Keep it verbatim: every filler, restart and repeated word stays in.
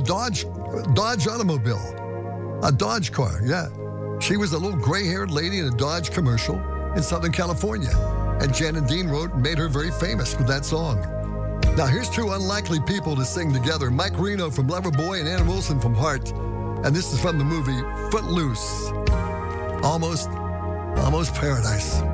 Dodge, Dodge automobile, a Dodge car, yeah. She was a little gray-haired lady in a Dodge commercial in Southern California. And Jan and Dean wrote and made her very famous with that song. Now, here's two unlikely people to sing together. Mike Reno from Loverboy and Ann Wilson from Heart. And this is from the movie Footloose. Almost, almost Paradise.